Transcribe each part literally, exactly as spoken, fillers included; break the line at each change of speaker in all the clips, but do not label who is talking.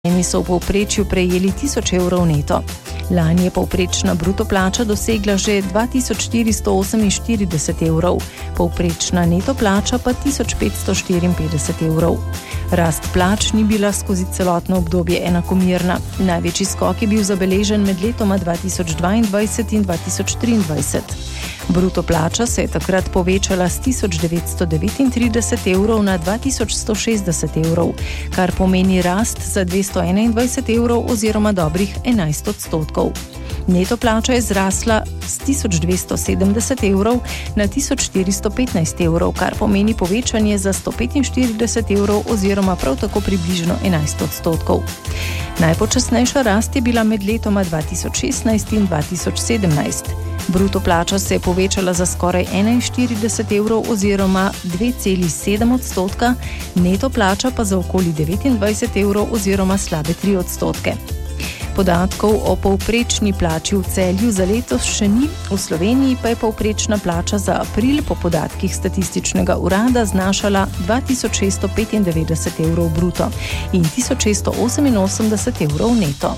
so v povprečju prejeli tisoč evrov neto. Lani je povprečna bruto plača dosegla že dva tisoč štiristo oseminštirideset evrov, povprečna neto plača pa tisoč petsto štiriinpetdeset evrov. Rast plač ni bila skozi celotno obdobje enakomerna. Največji skok je bil zabeležen med letoma dva tisoč dvaindvajset in dva tisoč triindvajset. Bruto plača se je takrat povečala s tisoč devetsto devetintrideset evrov na dva tisoč sto šestdeset evrov, kar pomeni rast za dvesto enaindvajset evrov oziroma dobrih enajst odstotkov. Neto plača je zrasla s tisoč dvesto sedemdeset evrov na tisoč štiristo petnajst evrov, kar pomeni povečanje za sto petinštirideset evrov oziroma prav tako približno enajst odstotkov. Najpočasnejša rast je bila med letoma dva tisoč šestnajst in dva tisoč sedemnajst. Bruto plača se je povečala za skoraj enainštirideset evrov oziroma dve celi sedem odstotka, neto plača pa za okoli devetindvajset evrov oziroma slabe tri odstotke. Podatkov o povprečni plači v Celju za letos še ni, v Sloveniji pa je povprečna plača za april po podatkih statističnega urada znašala dva tisoč šeststo petindevetdeset evrov bruto in tisoč šeststo oseminosemdeset evrov neto.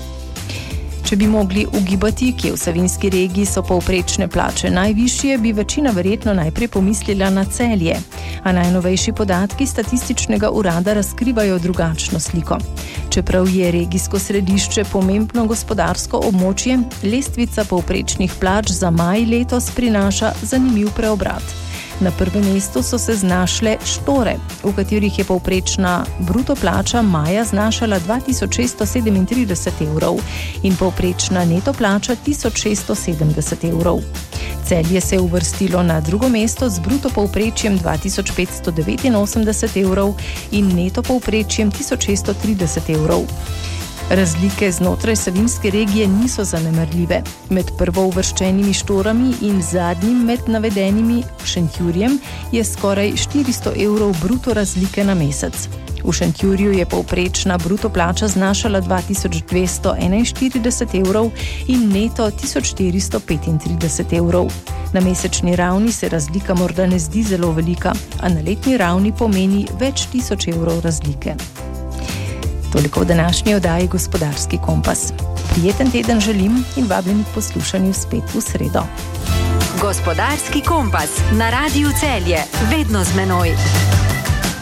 Če bi mogli ugibati, kje v Savinjski regiji so povprečne plače najvišje, bi večina verjetno najprej pomislila na Celje, a najnovejši podatki statističnega urada razkrivajo drugačno sliko. Čeprav je regijsko središče pomembno gospodarsko območje, lestvica povprečnih plač za maj letos prinaša zanimiv preobrat. Na prvem mestu so se znašle Štore, v katerih je povprečna bruto plača maja znašala dva tisoč šeststo sedemintrideset evrov in povprečna neto plača tisoč šeststo sedemdeset evrov. Celje se je uvrstilo na drugo mesto z bruto povprečjem dva tisoč petsto devetinosemdeset evrov in neto povprečjem tisoč šeststo trideset evrov. Razlike znotraj Savinjske regije niso zanemarljive. Med prvouvrščenimi Štorami in zadnjim med navedenimi Šentjurjem je skoraj štiristo evrov bruto razlike na mesec. V Šentjurju je povprečna bruto plača znašala dva tisoč dvesto enainštirideset evrov in neto tisoč štiristo petintrideset evrov. Na mesečni ravni se razlika morda ne zdi zelo velika, a na letni ravni pomeni več tisoč evrov razlike. Toliko v današnji oddaji Gospodarski kompas. Prijeten teden želim in vabljeni k poslušanju spet v sredo.
Gospodarski kompas na Radiu Celje, vedno z menoj.